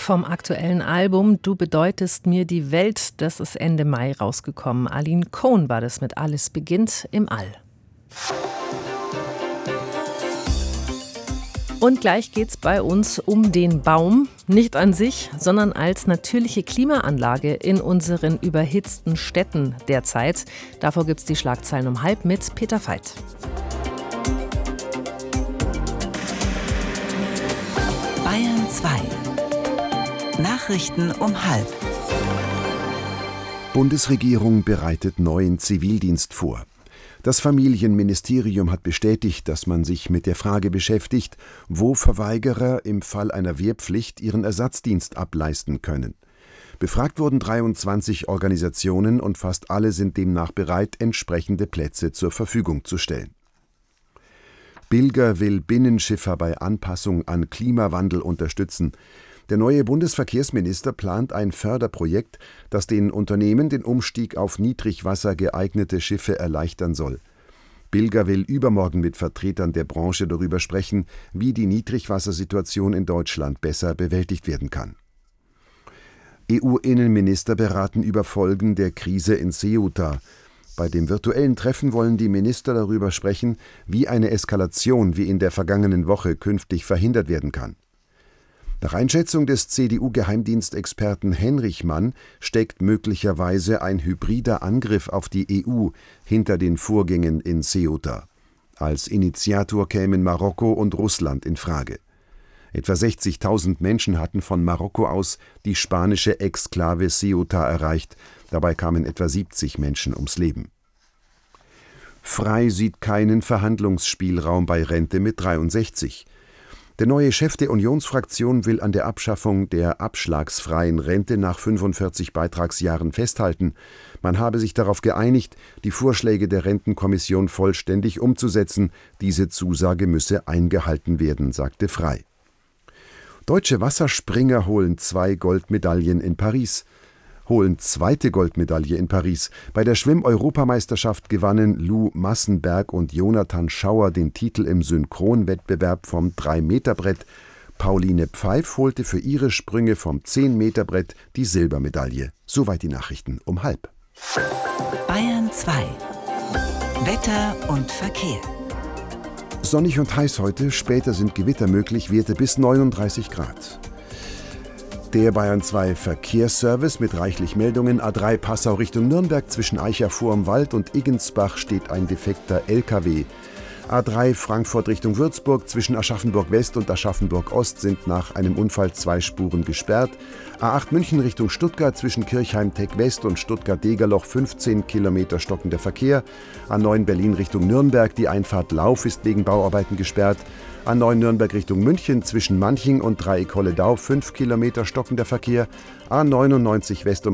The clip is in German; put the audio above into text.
vom aktuellen Album »Du bedeutest mir die Welt«. Das ist Ende Mai rausgekommen. Aline Cohn war das mit »Alles beginnt im All«. Und gleich geht's bei uns um den Baum. Nicht an sich, sondern als natürliche Klimaanlage in unseren überhitzten Städten derzeit. Davor gibt's die Schlagzeilen um 12:30 mit Peter Veit. Bayern 2. Nachrichten um 12:30. Bundesregierung bereitet neuen Zivildienst vor. Das Familienministerium hat bestätigt, dass man sich mit der Frage beschäftigt, wo Verweigerer im Fall einer Wehrpflicht ihren Ersatzdienst ableisten können. Befragt wurden 23 Organisationen und fast alle sind demnach bereit, entsprechende Plätze zur Verfügung zu stellen. Bilger will Binnenschiffer bei Anpassung an Klimawandel unterstützen. Der neue Bundesverkehrsminister plant ein Förderprojekt, das den Unternehmen den Umstieg auf Niedrigwasser geeignete Schiffe erleichtern soll. Bilger will übermorgen mit Vertretern der Branche darüber sprechen, wie die Niedrigwassersituation in Deutschland besser bewältigt werden kann. EU-Innenminister beraten über Folgen der Krise in Ceuta. Bei dem virtuellen Treffen wollen die Minister darüber sprechen, wie eine Eskalation wie in der vergangenen Woche künftig verhindert werden kann. Nach Einschätzung des CDU-Geheimdienstexperten Henrich Mann steckt möglicherweise ein hybrider Angriff auf die EU hinter den Vorgängen in Ceuta. Als Initiator kämen Marokko und Russland in Frage. Etwa 60.000 Menschen hatten von Marokko aus die spanische Exklave Ceuta erreicht. Dabei kamen etwa 70 Menschen ums Leben. Frei sieht keinen Verhandlungsspielraum bei Rente mit 63. Der neue Chef der Unionsfraktion will an der Abschaffung der abschlagsfreien Rente nach 45 Beitragsjahren festhalten. Man habe sich darauf geeinigt, die Vorschläge der Rentenkommission vollständig umzusetzen. Diese Zusage müsse eingehalten werden, sagte Frei. Deutsche Wasserspringer holen 2 Goldmedaillen in Paris. Zweite Goldmedaille in Paris. Bei der Schwimm-Europameisterschaft gewannen Lou Massenberg und Jonathan Schauer den Titel im Synchronwettbewerb vom 3-Meter-Brett. Pauline Pfeif holte für ihre Sprünge vom 10-Meter-Brett die Silbermedaille. Soweit die Nachrichten um 12:30. Bayern 2. Wetter und Verkehr. Sonnig und heiß heute, später sind Gewitter möglich, Werte bis 39 Grad. Der Bayern 2 Verkehrsservice mit reichlich Meldungen. A3 Passau Richtung Nürnberg, zwischen Eicher vorm Wald und Iggensbach steht ein defekter LKW. A3 Frankfurt Richtung Würzburg, zwischen Aschaffenburg West und Aschaffenburg Ost sind nach einem Unfall 2 Spuren gesperrt. A8 München Richtung Stuttgart, zwischen Kirchheim-Teck West und Stuttgart-Degerloch 15 Kilometer stockender Verkehr. A9 Berlin Richtung Nürnberg, die Einfahrt Lauf ist wegen Bauarbeiten gesperrt. A9 Nürnberg Richtung München, zwischen Manching und Dreieck-Holledau 5 Kilometer stockender Verkehr. A99 West um